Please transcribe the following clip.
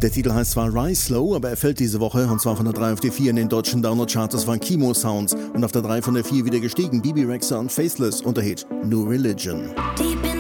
Der Titel heißt zwar Rise Slow, aber er fällt diese Woche, und zwar von der 3 auf die 4 in den deutschen Download-Charts. Das waren Chemo Sounds und auf der 3 von der 4 wieder gestiegen, Bibi Rexha und Faceless und der Hit New Religion. Die